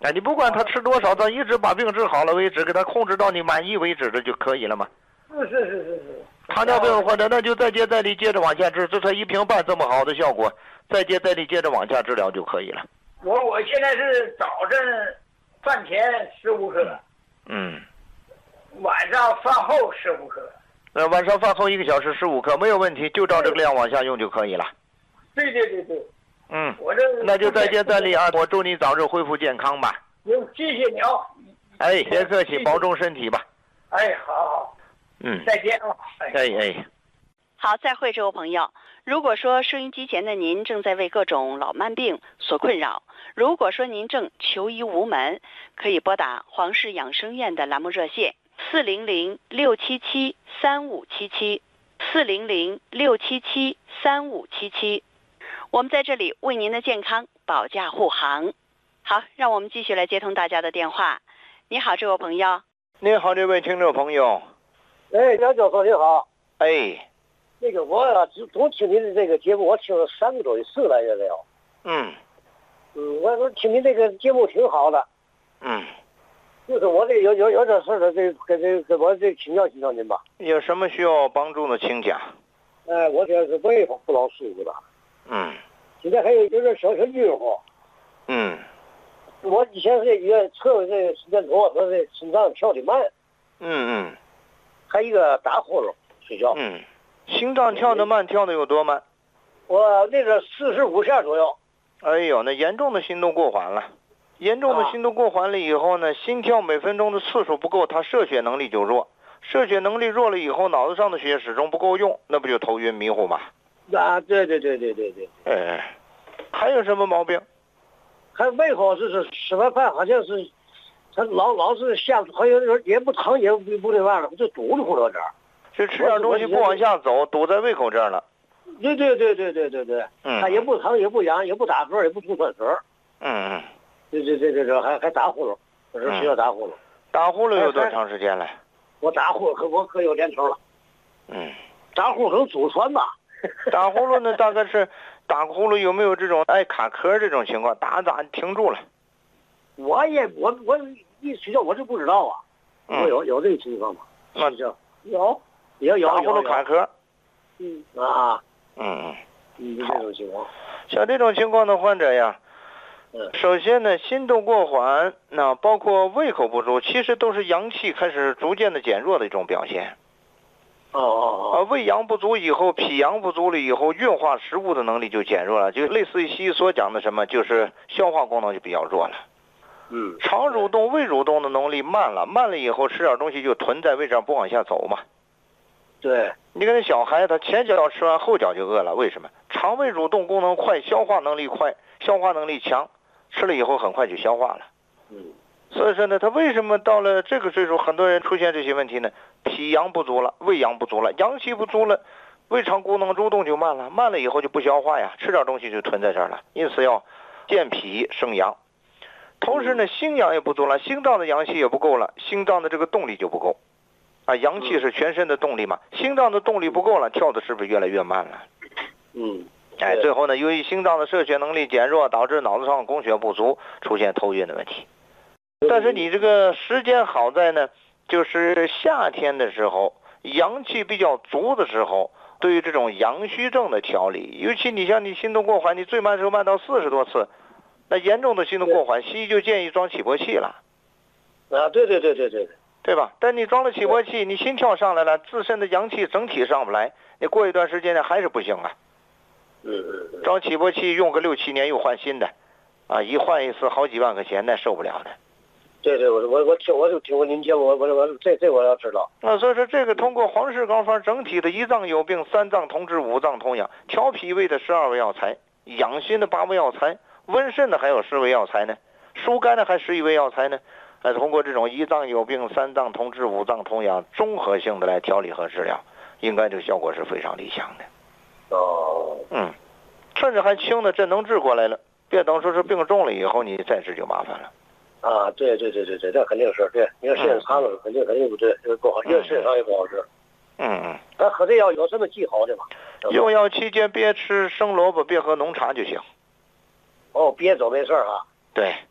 哎，你不管他吃多少，咱一直把病治好了为止，给他控制到你满意为止，这就可以了嘛。 是。 糖尿病患者那就再接再厉，接着往下治，这才1瓶半这么好的效果，再接再厉，接着往下治疗就可以了。 我现在是早晨饭前15克，晚上饭后15克。 晚上饭后1个小时15克没有问题，就照这个量往下用就可以了。 对。我这那就再接再厉啊！我祝你早日恢复健康吧。 谢谢你啊。 哎，别客气，保重身体吧。 哎，好。再见啊。 哎。 好，再会，这位朋友。如果说收音机前的您正在为各种老慢病所困扰，如果说您正求医无门，可以拨打黄氏养生院的栏目热线400-677-3577，400-677-3577。我们在这里为您的健康保驾护航。好，让我们继续来接通大家的电话。你好，这位朋友。 你好，这位听众朋友。 哎，杨教授你好。 哎。 那个我呀，总听您的这个节目，我听了3个多月、4个来月了。我说听您这个节目挺好的。就是我这有点事儿的，跟我这请教您吧。 有什么需要帮助的，请讲。 我这是胃不老舒服的。现在还有点小晕乎。我以前是医院测这个心电图，说这心脏跳得慢。还一个打呼噜睡觉。 心脏跳得慢，跳得有多慢？ 我那个45下左右。 哎呦，那严重的心动过缓了。严重的心动过缓了以后呢，心跳每分钟的次数不够，它摄血能力就弱。摄血能力弱了以后，脑子上的血始终不够用，那不就头晕迷糊吗？ 对。 还有什么毛病？ 还胃口是吃完饭好像是，他老是下，好像也不疼也不那玩意儿，就堵着乎了这儿。 就吃点东西不往下走，堵在胃口这儿了。 对。他也不疼也不痒也不打嗝也不吐酸水。这还打呼噜，我是需要打呼噜。 打呼噜有多长时间了？ 我打呼噜我可有年头了。打呼噜可能祖传吧。 打呼噜呢，大概是打呼噜有没有这种卡壳这种情况？打停住了。 我一睡觉我就不知道啊。我有这个情况吗？ 那就有打呼噜卡壳。 这种情况。 像这种情况的患者呀，首先呢，心动过缓，那包括胃口不足，其实都是阳气开始逐渐的减弱的一种表现。胃阳不足以后，脾阳不足了以后，运化食物的能力就减弱了，就类似于西医所讲的什么，就是消化功能就比较弱了。肠蠕动、胃蠕动的能力慢了以后，吃点东西就囤在胃上不往下走嘛。 对， 你看那小孩，他前脚吃完后脚就饿了，为什么？肠胃蠕动功能快，消化能力快，消化能力强，吃了以后很快就消化了。所以说呢，他为什么到了这个岁数，很多人出现这些问题呢？脾阳不足了，胃阳不足了，阳气不足了，胃肠功能蠕动就慢了以后就不消化呀，吃点东西就囤在这儿了。因此要健脾生阳。同时呢，心阳也不足了，心脏的阳气也不够了，心脏的这个动力就不够。阳气是全身的动力嘛，心脏的动力不够了，跳的是不是越来越慢了？最后呢，由于心脏的摄血能力减弱，导致脑子上供血不足，出现头晕的问题。但是你这个时间好在呢，就是夏天的时候，阳气比较足的时候，对于这种阳虚症的调理，尤其你像你心动过缓，你最慢时候慢到40多次，那严重的心动过缓，西医就建议装起搏器了。对吧？但你装了起搏器，你心跳上来了，自身的阳气整体上不来，你过一段时间呢还是不行啊。装起搏器用个6、7年又换新的，一换一次好几万块钱，那受不了的。 对，我就听过您节目，这我要知道。 所以说这个通过黄氏膏方整体的1脏有病、3脏同治、5脏同养，调脾胃的12味药材，养心的8味药材，温肾的还有10味药材呢，疏肝的还11味药材呢。通过这种1脏有病、3脏同治、5脏同养，综合性的来调理和治疗，应该这个效果是非常理想的。甚至还轻的，这能治过来了，别等说是病重了以后你再治就麻烦了。 对，这肯定是对。你看时间长了，肯定不对，不好，因为时间长也不好治。咱喝这药有什么忌口的吗？ 用药期间别吃生萝卜，别喝浓茶就行。 别走没事啊。 对。